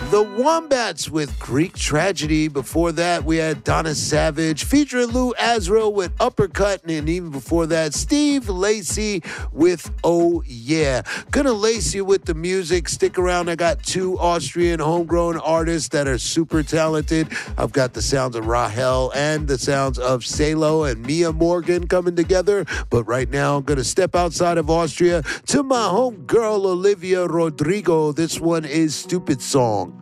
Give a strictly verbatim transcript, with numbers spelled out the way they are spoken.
The Wombats with Greek Tragedy. Before that, we had Donna Savage featuring Lou Azro with Uppercut. And even before that, Steve Lacy with Oh Yeah. Gonna lace you with the music. Stick around. I got two Austrian homegrown artists that are super talented. I've got the sounds of Rahel and the sounds of Salo and Mia Morgan coming together. But right now, I'm gonna step outside of Austria to my homegirl, Olivia Rodrigo. This one is Stupid Song.